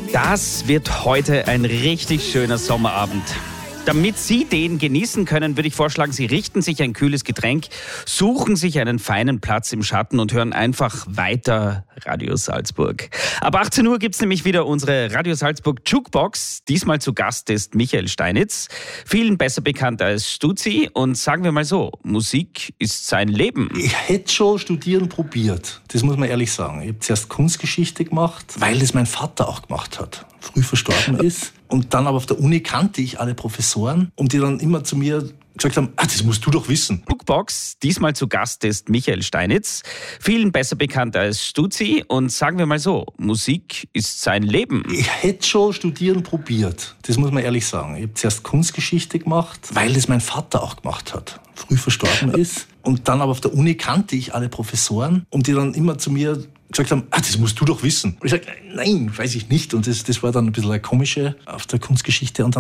Das wird heute ein richtig schöner Sommerabend. Damit Sie den genießen können, würde ich vorschlagen, Sie richten sich ein kühles Getränk, suchen sich einen feinen Platz im Schatten und hören einfach weiter Radio Salzburg. Ab 18 Uhr gibt's nämlich wieder unsere Radio Salzburg Jukebox. Diesmal zu Gast ist Michael Steinitz, vielen besser bekannt als Stutzi. Und sagen wir mal so, Musik ist sein Leben. Ich hätte schon studieren probiert, das muss man ehrlich sagen. Ich habe zuerst Kunstgeschichte gemacht, weil das mein Vater auch gemacht hat, früh verstorben ist. Und dann aber auf der Uni kannte ich alle Professoren und die dann immer zu mir gesagt haben, das musst du doch wissen. Jukebox, diesmal zu Gast ist Michael Steinitz, vielen besser bekannt als Stutzi. Und sagen wir mal so, Musik ist sein Leben. Ich hätte schon studieren probiert, das muss man ehrlich sagen. Ich habe zuerst Kunstgeschichte gemacht, weil das mein Vater auch gemacht hat, früh verstorben ist. Und dann aber auf der Uni kannte ich alle Professoren und die dann immer zu mir gesagt haben, das musst du doch wissen. Und ich sage, nein, weiß ich nicht. Und das war dann ein bisschen eine komische auf der Kunstgeschichte. Und dann